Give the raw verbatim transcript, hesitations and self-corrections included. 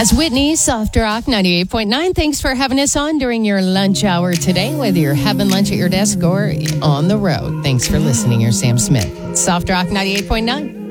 That's Whitney, Soft Rock ninety-eight point nine. Thanks for having us on during your lunch hour today, whether you're having lunch at your desk or on the road. Thanks for listening. You're Sam Smith. Soft Rock ninety-eight point nine.